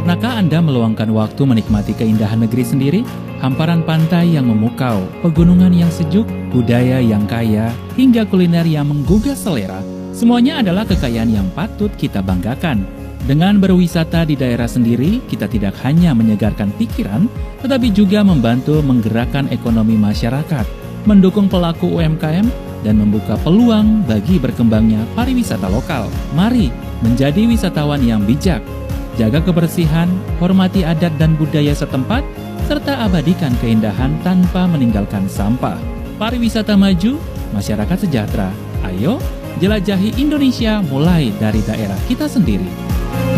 Pernahkah Anda meluangkan waktu menikmati keindahan negeri sendiri? Hamparan pantai yang memukau, pegunungan yang sejuk, budaya yang kaya, hingga kuliner yang menggugah selera. Semuanya adalah kekayaan yang patut kita banggakan. Dengan berwisata di daerah sendiri, kita tidak hanya menyegarkan pikiran, tetapi juga membantu menggerakkan ekonomi masyarakat, mendukung pelaku UMKM, dan membuka peluang bagi berkembangnya pariwisata lokal. Mari menjadi wisatawan yang bijak. Jaga kebersihan, hormati adat dan budaya setempat, serta abadikan keindahan tanpa meninggalkan sampah. Pariwisata maju, masyarakat sejahtera. Ayo, jelajahi Indonesia mulai dari daerah kita sendiri.